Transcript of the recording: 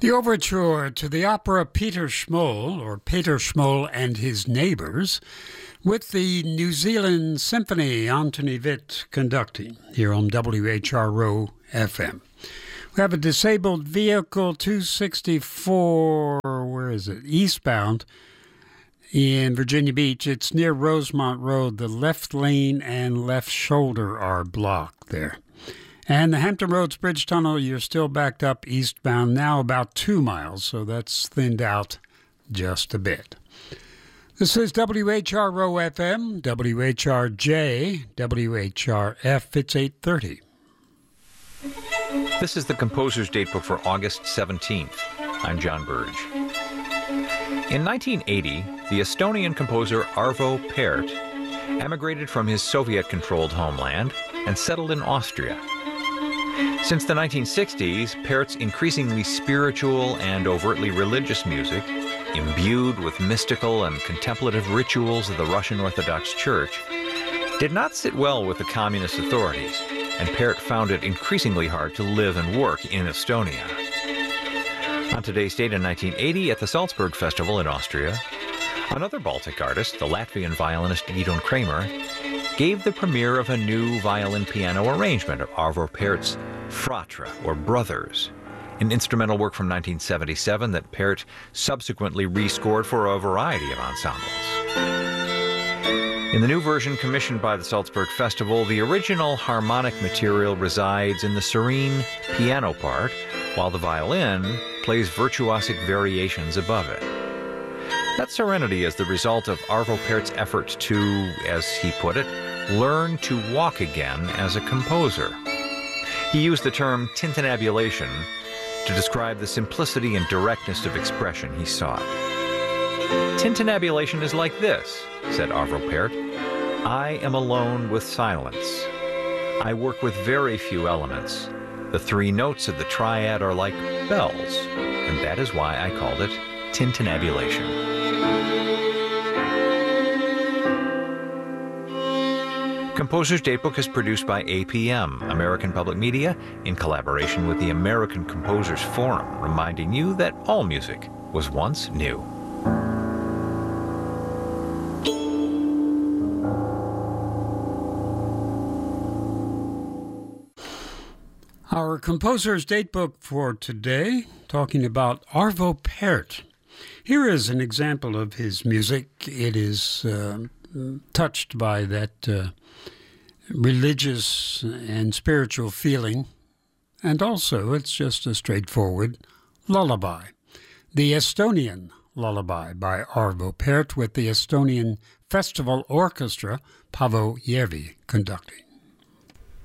The overture to the opera Peter Schmoll, or Peter Schmoll and His Neighbors, with the New Zealand Symphony, Anthony Witt conducting, here on WHRO FM. We have a disabled vehicle 264, where is it? Eastbound in Virginia Beach. It's near Rosemont Road. The left lane and left shoulder are blocked there. And the Hampton Roads Bridge Tunnel, you're still backed up eastbound now about 2 miles, so that's thinned out just a bit. This is WHRO FM, WHRJ, WHRF. It's 8:30. This is the Composer's Datebook for August 17th. I'm John Burge. In 1980, the Estonian composer Arvo Pärt emigrated from his Soviet-controlled homeland and settled in Austria. Since the 1960s, Pärt's increasingly spiritual and overtly religious music, imbued with mystical and contemplative rituals of the Russian Orthodox Church, did not sit well with the communist authorities, and Pärt found it increasingly hard to live and work in Estonia. On today's date in 1980, at the Salzburg Festival in Austria, another Baltic artist, the Latvian violinist Gidon Kramer, gave the premiere of a new violin-piano arrangement of Arvo Pärt's Fratra, or Brothers, an instrumental work from 1977 that Pärt subsequently rescored for a variety of ensembles. In the new version commissioned by the Salzburg Festival, the original harmonic material resides in the serene piano part, while the violin plays virtuosic variations above it. That serenity is the result of Arvo Pärt's effort to, as he put it, learn to walk again as a composer. He used the term tintinnabulation to describe the simplicity and directness of expression he sought. Tintinnabulation is like this, said Arvo Pärt. I am alone with silence. I work with very few elements. The three notes of the triad are like bells, and that is why I called it tintinnabulation. Composer's Datebook is produced by APM, American Public Media, in collaboration with the American Composers Forum, reminding you that all music was once new. Our Composer's Datebook for today, talking about Arvo Pärt. Here is an example of his music. It is touched by that religious and spiritual feeling, and also it's just a straightforward lullaby. The Estonian Lullaby by Arvo Pärt with the Estonian Festival Orchestra, Paavo Järvi conducting.